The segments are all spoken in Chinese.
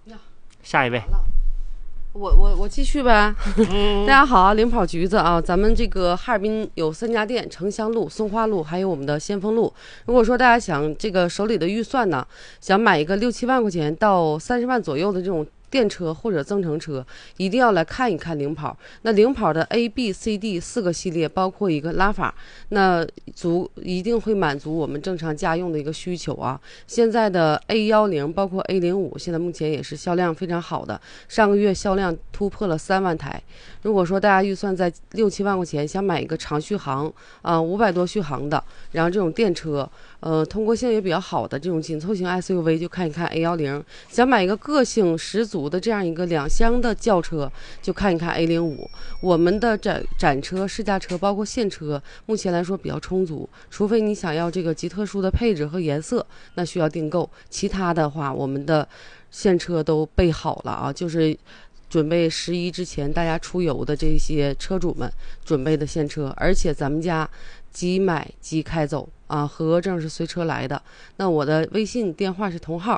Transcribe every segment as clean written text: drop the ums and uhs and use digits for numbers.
下一位。 我继续呗。大家好，领跑橘子啊，咱们这个哈尔滨有3家店，城乡路、松花路，还有我们的先锋路。如果说大家想这个手里的预算呢，想买一个6、7万块钱到30万左右的这种电车或者增程车，一定要来看一看领跑。那领跑的 A、B、C、D 4个系列，包括一个拉法，那一定会满足我们正常家用的一个需求啊。现在的 A10包括 A05，现在目前也是销量非常好的，上个月销量突破了3万台。如果说大家预算在6、7万块钱，想买一个长续航500多续航的，然后这种电车，通过性也比较好的这种紧凑型 SUV， 就看一看 A10。想买一个个性十足的这样一个2厢的轿车，就看一看 A05。我们的展车、试驾车包括现车，目前来说比较充足，除非你想要这个极特殊的配置和颜色，那需要订购。其他的话，我们的现车都备好了啊，就是准备11之前大家出游的这些车主们准备的现车，而且咱们家即买即开走啊，合格证是随车来的。那我的微信电话是同号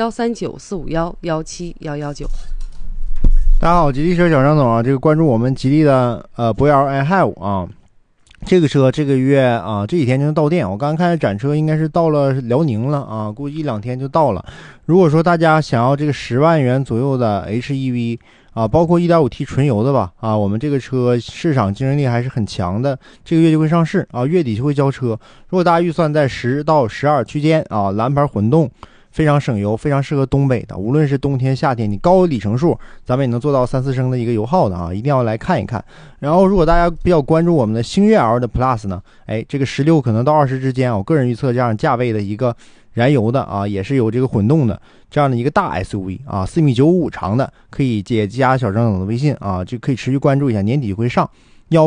13945117119。 大家好，吉利车小张总啊，这个关注我们吉利的博瑶 iHave 啊，这个车这个月啊这几天就能到店。我刚刚看展车应该是到了辽宁了啊，估计1-2天就到了。如果说大家想要这个10万元左右的 HEV 啊，包括 1.5T 纯油的吧啊，我们这个车市场竞争力还是很强的，这个月就会上市啊，月底就会交车。如果大家预算在10到12区间啊，蓝牌混动。非常省油，非常适合东北的，无论是冬天夏天，你高里程数咱们也能做到3、4升的一个油耗的啊，一定要来看一看。然后如果大家比较关注我们的星越 L 的 Plus 呢，这个16可能到20之间啊，我个人预测这样价位的一个燃油的啊，也是有这个混动的这样的一个大 SUV 啊，4.95米长的，可以加小张总的微信啊，就可以持续关注一下，年底会上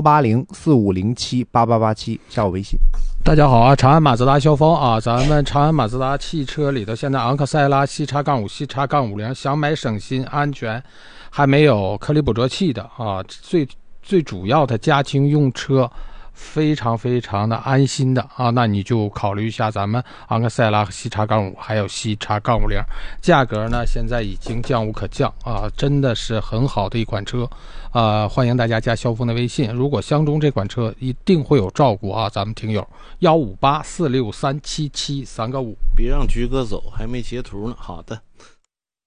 18045078887加我微信。 大家好啊，长安马自达肖峰啊，咱们长安马自达汽车里头，现在昂克赛拉CX-5、CX-50，想买省心、安全，还没有颗粒捕捉器的啊，最主要的家庭用车，非常非常的安心的啊，那你就考虑一下咱们昂克赛拉和CX-5还有CX-50，价格呢现在已经降无可降啊，真的是很好的一款车。欢迎大家加肖峰的微信，如果相中这款车一定会有照顾啊，咱们听友158463773个5。 别让菊哥走，还没截图呢。好的。